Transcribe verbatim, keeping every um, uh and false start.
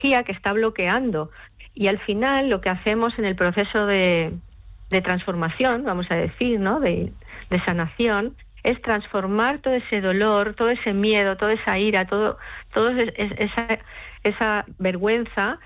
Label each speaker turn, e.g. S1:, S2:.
S1: energía que está bloqueando. Y al final lo que hacemos en el proceso de, de transformación, vamos a decir, ¿no? de, de sanación, es transformar todo ese dolor, todo ese miedo, toda esa ira, todo, todo esa, esa vergüenza